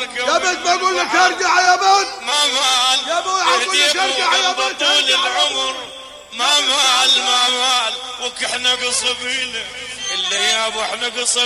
يا بنت بقول لك ارجع يا بنت. ما مال يا ابو اقول لك ارجع يا بنت. طول العمر ما مال وك احنا قصبيله اللي يا ابو احنا قصب